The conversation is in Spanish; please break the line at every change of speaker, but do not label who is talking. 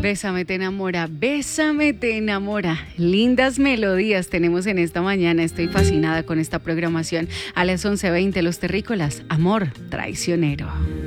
Bésame te enamora, bésame te enamora. Lindas melodías tenemos en esta mañana. Estoy fascinada con esta programación. A las 11:20 Los Terrícolas, Amor Traicionero.